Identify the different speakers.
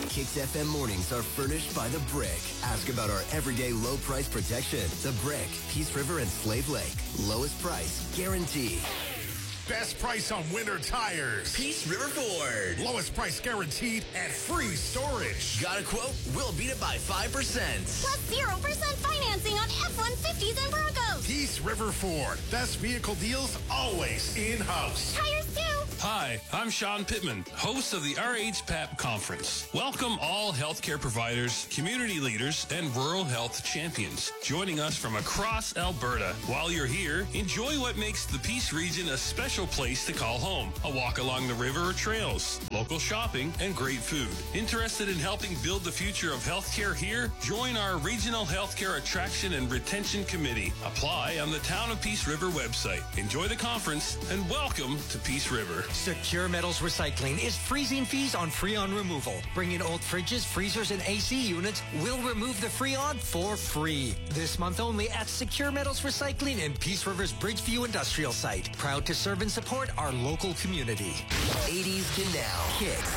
Speaker 1: Kicks FM mornings are furnished by The Brick. Ask about our everyday low price protection. The Brick, Peace River and Slave Lake. Lowest price guaranteed.
Speaker 2: Best price on winter tires.
Speaker 1: Peace River Ford.
Speaker 2: Lowest price guaranteed and free storage.
Speaker 1: Got a quote? We'll beat it by 5%.
Speaker 3: Plus 0% financing on F-150s and Broncos.
Speaker 2: Peace River Ford. Best vehicle deals always in-house.
Speaker 3: Tires too.
Speaker 4: Hi, I'm Sean Pittman, host of the RHPAP Conference. Welcome all healthcare providers, community leaders, and rural health champions joining us from across Alberta. While you're here, enjoy what makes the Peace region a special place to call home. A walk along the river or trails, local shopping, and great food. Interested in helping build the future of healthcare here? Join our Regional Healthcare Attraction and Retention Committee. Apply on the Town of Peace River website. Enjoy the conference and welcome to Peace River.
Speaker 5: Secure Metals Recycling is freezing fees on Freon removal. Bring in old fridges, freezers, and AC units. We'll remove the Freon for free. This month only at Secure Metals Recycling in Peace River's Bridgeview Industrial Site. Proud to serve and support our local community.
Speaker 1: 80s to now. Kicks